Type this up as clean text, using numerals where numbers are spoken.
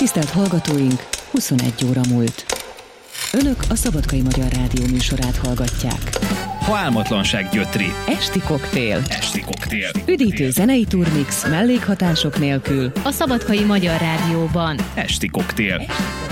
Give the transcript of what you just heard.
Tisztelt hallgatóink, 21 óra múlt. Önök a Szabadkai Magyar Rádió műsorát hallgatják. Ha álmatlanság gyötri. Esti koktél. Esti koktél. Üdítő zenei turmix mellékhatások nélkül. A Szabadkai Magyar Rádióban. Esti koktél.